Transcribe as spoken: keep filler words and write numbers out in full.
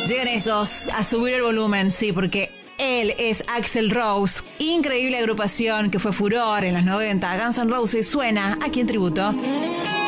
Llegan esos a subir el volumen, sí, porque él es Axl Rose. Increíble agrupación que fue furor en los noventa. Guns N' Roses suena aquí en Tributo.